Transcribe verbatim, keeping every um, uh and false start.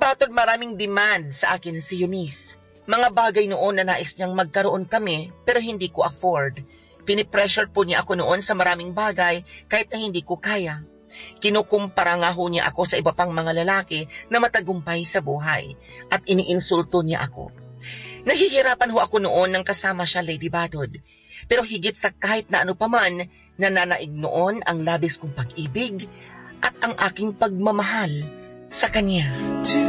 Batod maraming demand sa akin si Eunice. Mga bagay noon na nais niyang magkaroon kami pero hindi ko afford. Pinipressure po niya ako noon sa maraming bagay kahit na hindi ko kaya. Kinukumpara nga ho niya ako sa iba pang mga lalaki na matagumpay sa buhay at iniinsulto niya ako. Nahihirapan ho ako noon nang kasama siya, Lady Batod. Pero higit sa kahit na ano paman, nananaig noon ang labis kong pag-ibig at ang aking pagmamahal sa kanya.